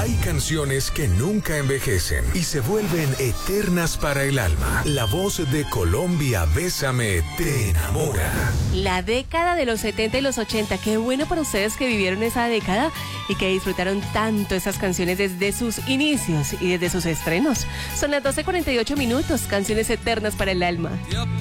Hay canciones que nunca envejecen y se vuelven eternas para el alma. La voz de Colombia, Bésame, te enamora. La década de los 70 y los 80. Qué bueno para ustedes que vivieron esa década y que disfrutaron tanto esas canciones desde sus inicios y desde sus estrenos. Son las 12:48 minutos, canciones eternas para el alma.